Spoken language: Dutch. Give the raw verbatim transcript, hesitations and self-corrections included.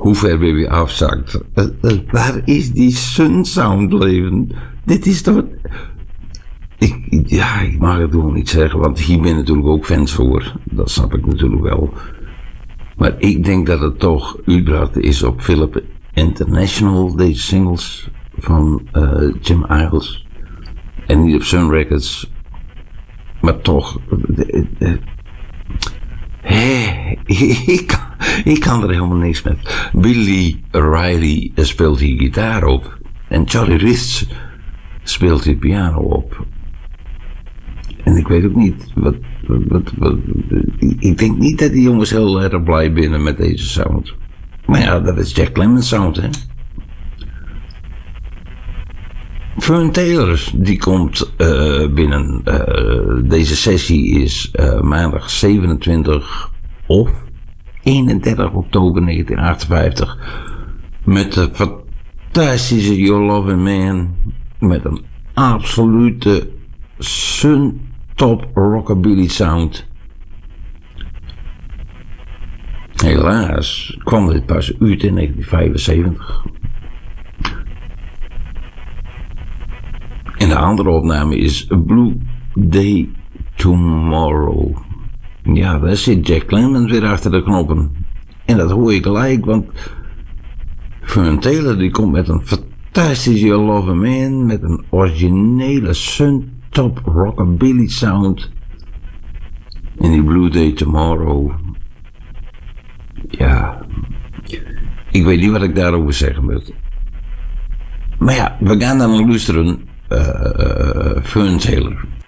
hoe ver weer weer afzakt. Uh, uh, waar is die Sun Sound leven? Dit is toch... Ik, ja, ik mag het gewoon niet zeggen, want hier ben ik natuurlijk ook fans voor. Dat snap ik natuurlijk wel. Maar ik denk dat het toch überhaupt is op Philip International, deze singles van uh, Jim Iles. En niet op Sun Records. Maar toch... Uh, uh, Hé, ik, kan, ik kan er helemaal niks met. Billy Riley speelt hier gitaar op. En Charlie Rist speelt hier piano op. En ik weet ook niet, wat, wat, wat, ik denk niet dat die jongens heel erg blij binnen met deze sound. Maar ja, dat is Jack Clemens sound, hè. Fern Taylor, die komt uh, binnen. Uh, deze sessie is uh, maandag zevenentwintig of eenendertig oktober negentien achtenvijftig. Met de fantastische Your Loving Man. Met een absolute Sun Top Rockabilly sound. Helaas kwam dit pas uit in negentien vijfenzeventig. En de andere opname is A Blue Day Tomorrow. Ja, daar zit Jack Clemens weer achter de knoppen. En dat hoor je gelijk, want Fern Taylor die komt met een fantastische Your Loving Man, met een originele Sun Top Rockabilly sound. En die Blue Day Tomorrow. Ja, ik weet niet wat ik daarover zeggen moet. Maar ja, we gaan dan luisteren. Uh, uh, Fern Taylor.